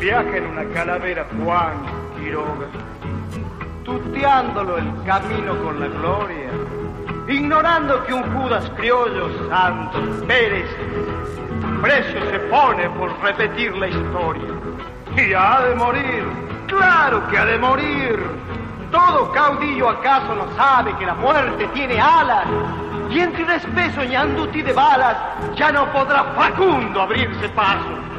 Viaja en una calavera Juan Quiroga, tuteándolo el camino con la gloria, ignorando que un Judas criollo, Santos Pérez, precio se pone por repetir la historia. Y ha de morir, claro que ha de morir. Todo caudillo acaso no sabe que la muerte tiene alas, y entre un espeso ñanduti de balas ya no podrá Facundo abrirse paso.